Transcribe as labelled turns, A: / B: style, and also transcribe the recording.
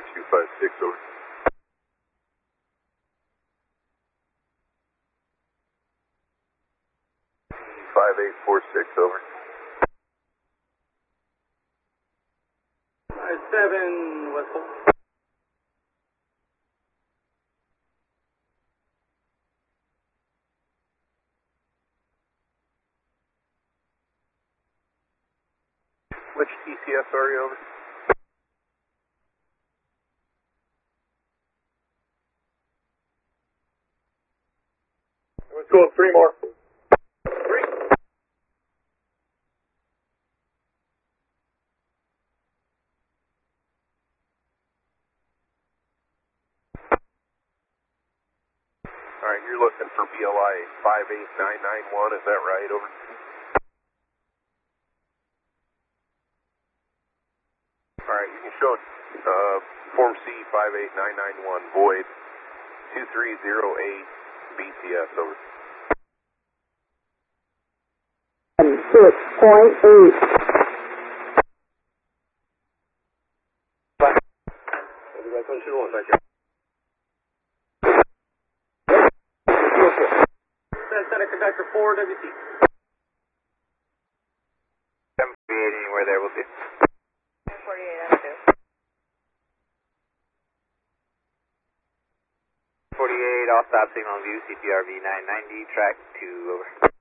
A: Victor 256, over. 5846, over.
B: 7 Westpole.
A: Which TCS are you, over? Let's go with 3 more. 3. Alright, you're looking for BLI 58991, is that right, over? Alright, you can show Form C 58991, void 2308 BCS, over.
C: 6.8.
B: Center conductor 4 WC.
A: 748 anywhere there, we'll see.
D: 48 after.
E: 48, all stop signal view, CTRV 990, track 2, over.